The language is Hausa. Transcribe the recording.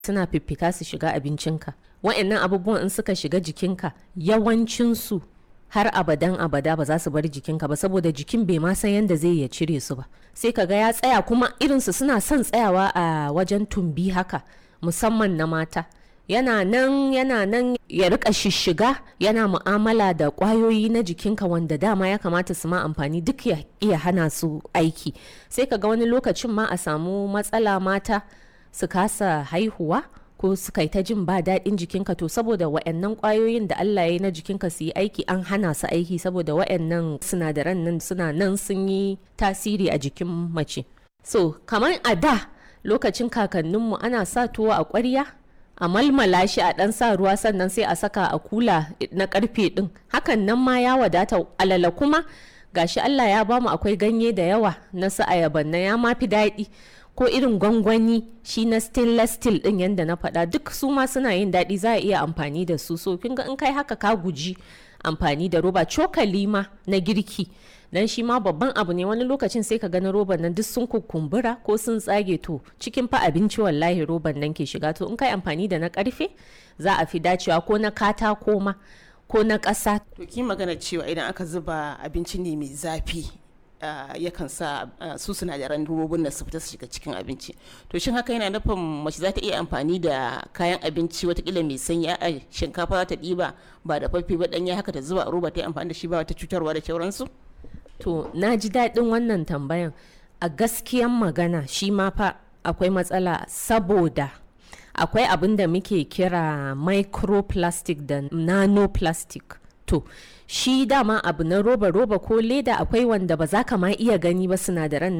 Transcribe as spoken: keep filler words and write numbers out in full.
suna fiffita su shiga abincinka. Wa'annan abubuwan in suka shiga jikinka yawancinsu har abadan abada ba za su bar jikinka ba, saboda jikin bai ma san yadda zai ya cire su ba. Sai ka ga ya tsaya, kuma irinsu suna son tsayawa a wajen tumbi haka, musamman na mata. Yana nan yana nan ya rika shishiga, yana mu'amala da kwayoyi na jikinka wanda dama ya kamata su ma amfani, duk ya iya hana su aiki. Sai ka ga wani lokacin ma a samu matsala, mata su kasa haihuwa ko su kai ta jin ba daɗin jikinka, to saboda wa'annan kwayoyin da Allah ya yi na jikinka su yi aiki an hana su aiki, saboda wa'annan sinadaran nan suna nan sun yi tasiri a jikin mace. So kamar a da lokacin kakanninmu ana sa tuwo a ƙwarya, a malmala shi a ɗan sa ruwa, sannan sai a saka a kula na ƙarfe ɗin. Hakan nan ma ya wadata. Alala kuma gashi Allah ya bamu akwai ganye da yawa na su ayaban na, ya ma fi daɗi. Ko irin gwangwani shi na stainless steel ɗin yadda na faɗa, duk su ma suna yin daɗi, za a iya amfani da su. So kin ga in kai haka ka guji amfani da roba. Cokali ma na girki, dan shi ma babban abu ne. Wani lokacin sai ka ga na roban nan duk sun kukumbura ko sun tsage, to cikin fa abinci wallahi roban nan ke shiga. To in kai amfani da na karfe za a fi dacewa, ko na katako ma ko na ƙasa. To ki magana cewa idan aka zuba abinci ne mai zafi Uh, yakan sa uh, su sinadaran robobin da su fita su shiga cikin abinci. To shin haka yana nufin mace za ta iya amfani da kayan abinci watakila mai sanyi, a shinkafa za ta ɗiba ba da faffe ba ɗanya haka ta zuba a roba ta yi amfani da shi ba wata cutarwa da sauransu? To na ji daɗin wannan tambayan. A gaskiyan magana shi ma fa akwai matsala, saboda akwai abin da muke kira microplastic da nanoplastic. To shi dama abu na roba roba ko leda akwai wanda ba za ka ma iya gani ba, sinadaran